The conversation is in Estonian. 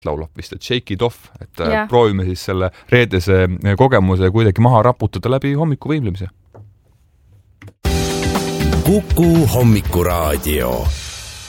laulab vist, et shake it off, et proovime siis selle reedese kogemuse kuidagi maha raputada läbi hommikuvõimlemise. Kuku hommikuraadio.